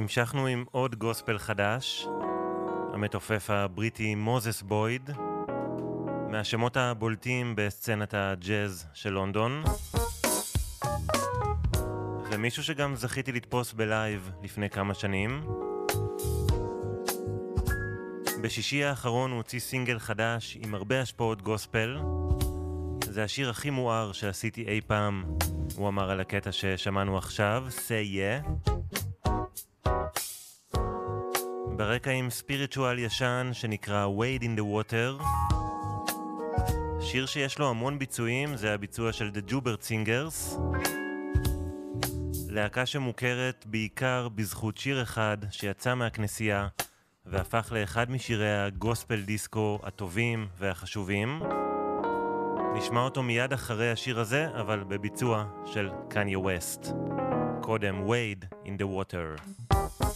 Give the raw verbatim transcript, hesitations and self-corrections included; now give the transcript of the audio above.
המשכנו עם עוד גוספל חדש, המתופף הבריטי מוזס בויד, מהשמות הבולטים בסצנת הג'אז של לונדון, ומישהו שגם זכיתי לתפוס בלייב לפני כמה שנים. בשישי האחרון הוא הוציא סינגל חדש עם הרבה השפעות גוספל. זה השיר הכי מואר שעשיתי אי פעם, הוא אמר על הקטע ששמענו עכשיו, Say Yeah. ברקע עם ספיריטואל ישן שנקרא Wade in the Water. שיר שיש לו המון ביצועים, זה הביצוע של The Jubert Singers. להקה שמוכרת בעיקר בזכות שיר אחד שיצא מהכנסייה והפך לאחד משירי הגוספל דיסקו הטובים והחשובים. נשמע אותו מיד אחרי השיר הזה, אבל בביצוע של קניה ווסט. קודם Wade in the Water.